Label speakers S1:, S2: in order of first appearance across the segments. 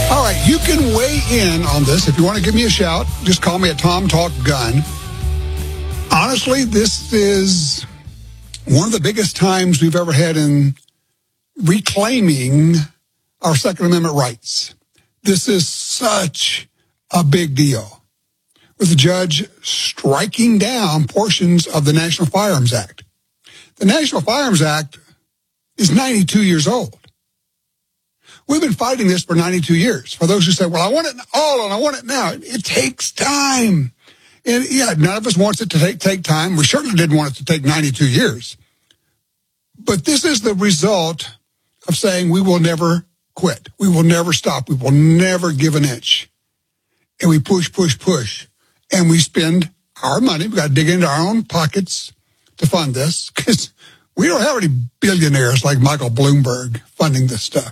S1: All right, you can weigh in on this. If you want to give me a shout, just call me at Tom Talk Gun. Honestly, this is one of the biggest times we've ever had in reclaiming our Second Amendment rights. This is such a big deal, with the judge striking down portions of the National Firearms Act. The National Firearms Act is 92 years old. We've been fighting this for 92 years. For those who say, well, I want it all and I want it now. It takes time. And yeah, none of us wants it to take time. We certainly didn't want it to take 92 years. But this is the result of saying we will never quit. We will never stop. We will never give an inch. And we push. And we spend our money. We've got to dig into our own pockets to fund this, because we don't have any billionaires like Michael Bloomberg funding this stuff.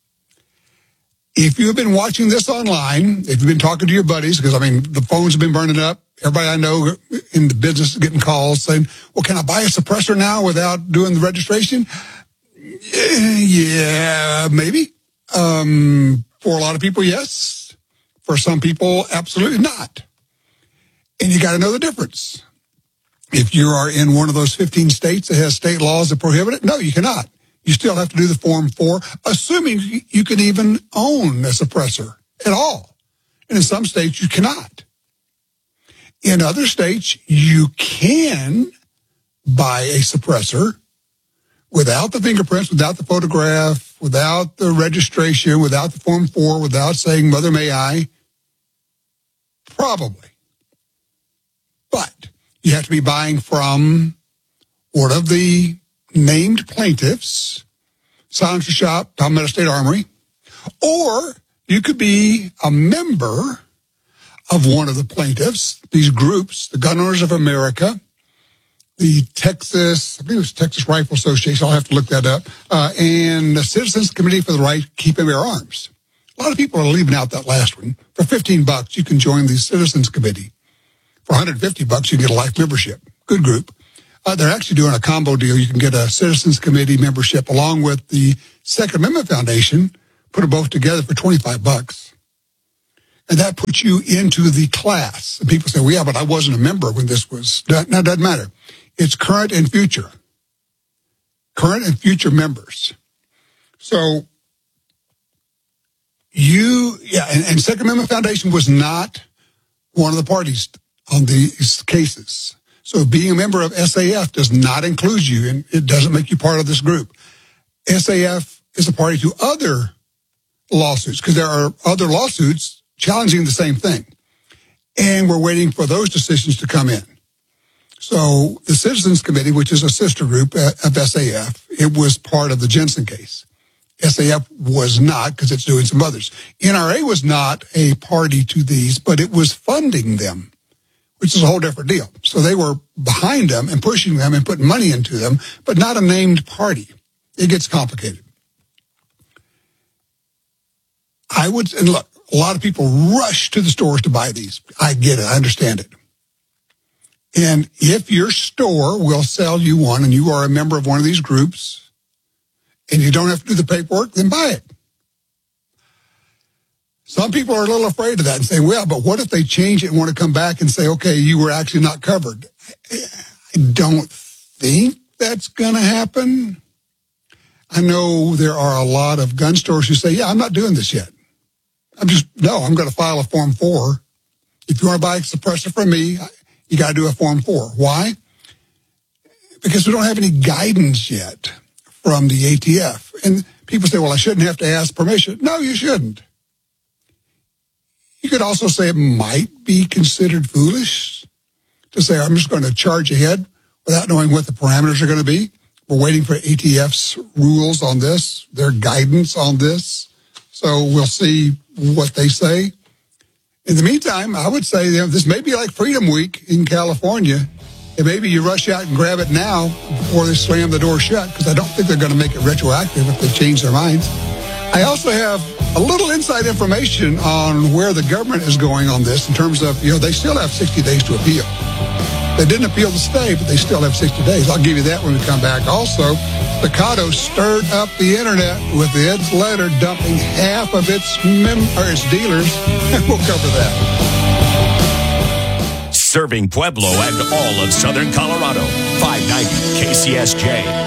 S1: If you've been watching this online, if you've been talking to your buddies, because, the phones have been burning up. Everybody I know in the business is getting calls saying, well, can I buy a suppressor now without doing the registration? Yeah, maybe. For a lot of people, yes. For some people, absolutely not. And you got to know the difference. If you are in one of those 15 states that has state laws that prohibit it, no, you cannot. You still have to do the Form 4, assuming you can even own a suppressor at all. And in some states, you cannot. In other states, you can buy a suppressor without the fingerprints, without the photograph, without the registration, without the Form 4, without saying, Mother, may I? Probably. But you have to be buying from one of the named plaintiffs, Silencer Shop, Palmetto State Armory, or you could be a member of one of the plaintiffs, these groups, the Gun Owners of America, the Texas Rifle Association, I'll have to look that up, and the Citizens Committee for the Right to Keep and Bear Arms. A lot of people are leaving out that last one. For $15, you can join the Citizens Committee. For $150, you get a life membership. Good group. They're actually doing a combo deal. You can get a Citizens Committee membership along with the Second Amendment Foundation, put them both together for $25. And that puts you into the class. And people say, well, yeah, but I wasn't a member when this was. No, it doesn't matter. It's current and future. Current and future members. So and Second Amendment Foundation was not one of the parties on these cases. So being a member of SAF does not include you, and it doesn't make you part of this group. SAF is a party to other lawsuits, because there are other lawsuits challenging the same thing. And we're waiting for those decisions to come in. So the Citizens Committee, which is a sister group of SAF, it was part of the Jensen case. SAF was not, because it's doing some others. NRA was not a party to these, but it was funding them, which is a whole different deal. So they were behind them and pushing them and putting money into them, but not a named party. It gets complicated. And look, a lot of people rush to the stores to buy these. I get it. I understand it. And if your store will sell you one and you are a member of one of these groups and you don't have to do the paperwork, then buy it. Some people are a little afraid of that and say, well, but what if they change it and want to come back and say, okay, you were actually not covered? I don't think that's going to happen. I know there are a lot of gun stores who say, yeah, I'm not doing this yet. I'm going to file a Form 4. If you want to buy a suppressor from me, you got to do a Form 4. Why? Because we don't have any guidance yet from the ATF. And people say, well, I shouldn't have to ask permission. No, you shouldn't. You could also say it might be considered foolish to say, I'm just going to charge ahead without knowing what the parameters are going to be. We're waiting for ATF's rules on this, their guidance on this. So we'll see what they say. In the meantime, I would say this may be like Freedom Week in California. And maybe you rush out and grab it now before they slam the door shut, because I don't think they're going to make it retroactive if they change their minds. I also have a little inside information on where the government is going on this in terms of, they still have 60 days to appeal. They didn't appeal to stay, but they still have 60 days. I'll give you that when we come back. Also, Staccato stirred up the internet with its letter dumping half of its dealers, and we'll cover that.
S2: Serving Pueblo and all of Southern Colorado. 590 KCSJ.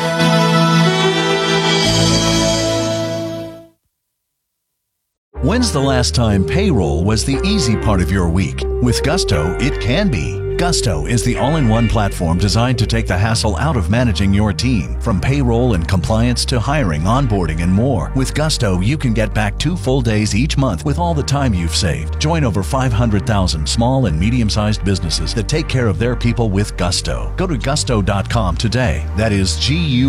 S3: When's the last time payroll was the easy part of your week? With Gusto, it can be. Gusto is the all-in-one platform designed to take the hassle out of managing your team. From payroll and compliance to hiring, onboarding, and more. With Gusto, you can get back 2 full days each month with all the time you've saved. Join over 500,000 small and medium-sized businesses that take care of their people with Gusto. Go to gusto.com today. That is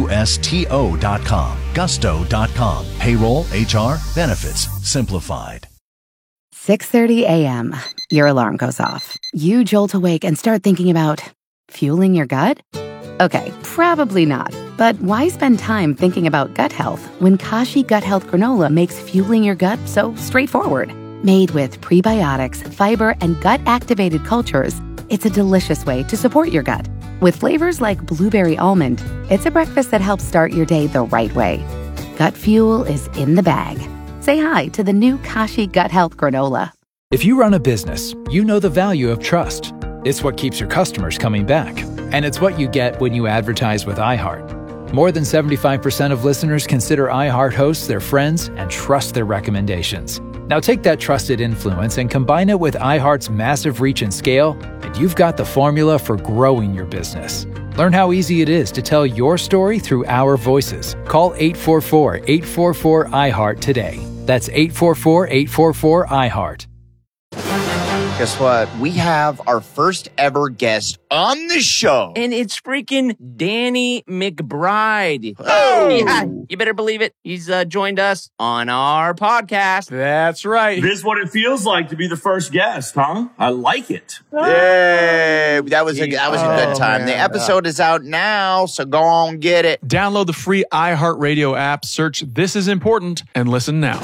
S3: GUSTO.com. Gusto.com. Payroll, HR, benefits, simplified.
S4: 6:30 a.m. Your alarm goes off. You jolt awake and start thinking about fueling your gut? Okay, probably not. But why spend time thinking about gut health when Kashi Gut Health Granola makes fueling your gut so straightforward? Made with prebiotics, fiber, and gut-activated cultures, it's a delicious way to support your gut. With flavors like blueberry almond, it's a breakfast that helps start your day the right way. Gut fuel is in the bag. Say hi to the new Kashi Gut Health Granola.
S5: If you run a business, you know the value of trust. It's what keeps your customers coming back. And it's what you get when you advertise with iHeart. More than 75% of listeners consider iHeart hosts their friends and trust their recommendations. Now take that trusted influence and combine it with iHeart's massive reach and scale, and you've got the formula for growing your business. Learn how easy it is to tell your story through our voices. Call 844-844-iHeart today. That's 844-844-iHeart.
S6: Guess what? We have our first ever guest on the show.
S7: And it's freaking Danny McBride.
S6: Oh!
S7: Yeah, you better believe it. He's joined us on our podcast.
S8: That's right.
S9: This is what it feels like to be the first guest, huh? I like it.
S6: Yay! That was a good time.
S8: Man.
S6: The episode is out now, so go on, get it.
S8: Download the free iHeartRadio app, search This Is Important, and listen now.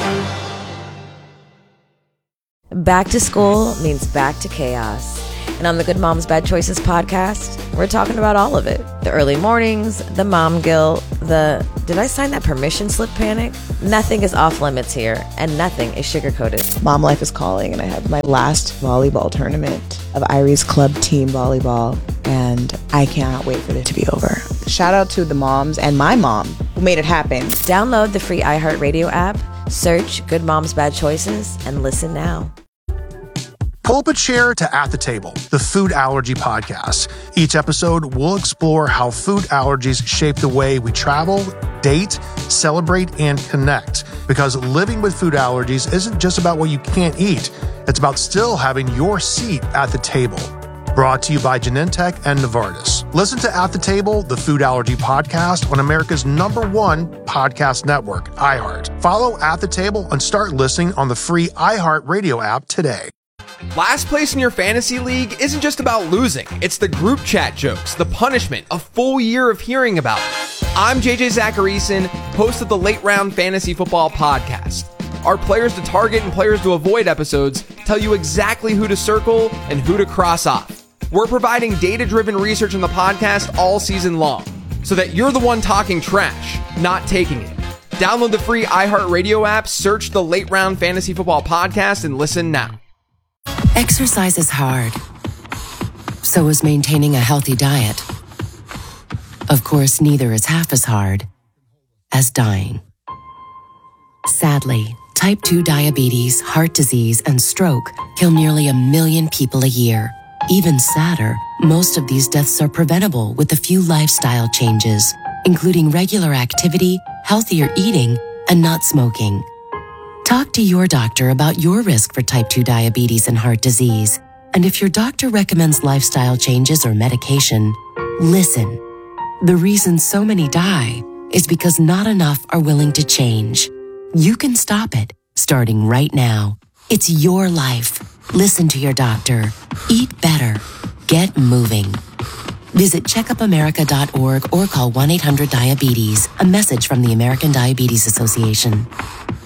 S10: Back to school means back to chaos. And on the Good Moms Bad Choices podcast, we're talking about all of it. The early mornings, the mom guilt, the did I sign that permission slip panic? Nothing is off limits here, and nothing is sugar-coated.
S11: Mom life is calling, and I have my last volleyball tournament of Irie's club team volleyball, and I cannot wait for it to be over. Shout out to the moms and my mom who made it happen.
S10: Download the free iHeartRadio app, search Good Moms Bad Choices, and listen now.
S12: Pull up a chair to At the Table, the food allergy podcast. Each episode, we'll explore how food allergies shape the way we travel, date, celebrate, and connect. Because living with food allergies isn't just about what you can't eat. It's about still having your seat at the table. Brought to you by Genentech and Novartis. Listen to At the Table, the food allergy podcast on America's #1 podcast network, iHeart. Follow At the Table and start listening on the free iHeart Radio app today.
S13: Last place in your fantasy league isn't just about losing. It's the group chat jokes, the punishment, a full year of hearing about it. I'm JJ Zacharyson, host of the Late Round Fantasy Football Podcast. Our players to target and players to avoid episodes tell you exactly who to circle and who to cross off. We're providing data-driven research in the podcast all season long, so that you're the one talking trash, not taking it. Download the free iHeartRadio app, search the Late Round Fantasy Football Podcast, and listen now.
S14: Exercise is hard. So is maintaining a healthy diet. Of course, neither is half as hard as dying. Sadly, type 2 diabetes, heart disease, and stroke kill nearly 1 million people a year. Even sadder, most of these deaths are preventable with a few lifestyle changes, including regular activity, healthier eating, and not smoking. Talk to your doctor about your risk for type 2 diabetes and heart disease. And if your doctor recommends lifestyle changes or medication, listen. The reason so many die is because not enough are willing to change. You can stop it, starting right now. It's your life. Listen to your doctor. Eat better. Get moving. Visit checkupamerica.org or call 1-800-DIABETES. A message from the American Diabetes Association.